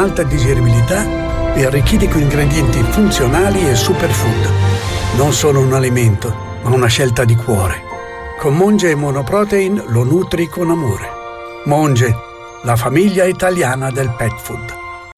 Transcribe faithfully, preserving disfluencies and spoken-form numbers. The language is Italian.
alta digeribilità e arricchiti con ingredienti funzionali e superfood. Non solo un alimento, ma una scelta di cuore. Con Monge e Monoprotein lo nutri con amore. Monge, la famiglia italiana del pet food.